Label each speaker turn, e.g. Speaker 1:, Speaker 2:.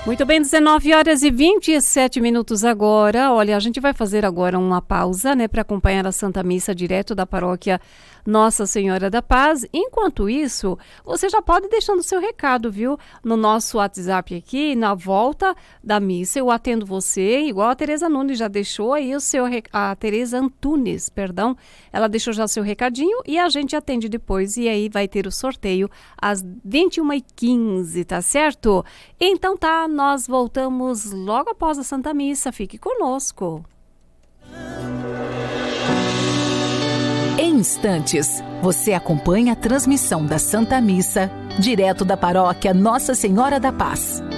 Speaker 1: Muito bem, 19 horas e 27 minutos agora. Olha, a gente vai fazer agora uma pausa, né, para acompanhar a Santa Missa direto da paróquia Nossa Senhora da Paz. Enquanto isso, você já pode deixando o seu recado, viu? No nosso WhatsApp aqui, na volta da missa, eu atendo você, igual a Tereza Nunes já deixou aí a Tereza Antunes, perdão, ela deixou já seu recadinho e a gente atende depois e aí vai ter o sorteio às 21h15, tá certo? Então tá, nós voltamos logo após a Santa Missa. Fique conosco.
Speaker 2: Em instantes, você acompanha a transmissão da Santa Missa, direto da paróquia Nossa Senhora da Paz.